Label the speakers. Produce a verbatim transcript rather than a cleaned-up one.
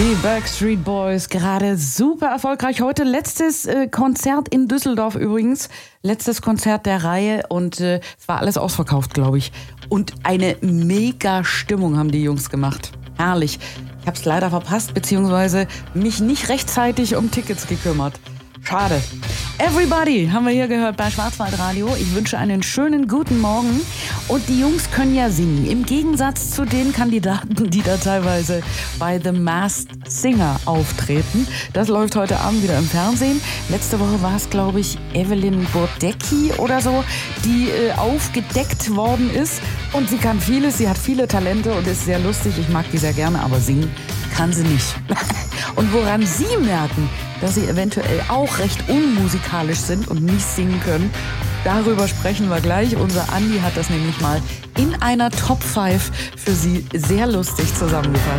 Speaker 1: Die Backstreet Boys, gerade super erfolgreich. Heute letztes äh, Konzert in Düsseldorf übrigens. Letztes Konzert der Reihe und äh, es war alles ausverkauft, glaube ich. Und eine mega Stimmung haben die Jungs gemacht. Herrlich. Ich habe es leider verpasst, beziehungsweise mich nicht rechtzeitig um Tickets gekümmert. Schade. Everybody haben wir hier gehört bei Schwarzwaldradio. Ich wünsche einen schönen guten Morgen. Und die Jungs können ja singen. Im Gegensatz zu den Kandidaten, die da teilweise bei The Masked Singer auftreten. Das läuft heute Abend wieder im Fernsehen. Letzte Woche war es, glaube ich, Evelyn Bodecki oder so, die äh, aufgedeckt worden ist. Und sie kann vieles, sie hat viele Talente und ist sehr lustig. Ich mag die sehr gerne, aber singen kann sie nicht. Und woran Sie merken, dass Sie eventuell auch recht unmusikalisch sind und nicht singen können, darüber sprechen wir gleich. Unser Andi hat das nämlich mal in einer Top fünf für Sie sehr lustig zusammengefasst.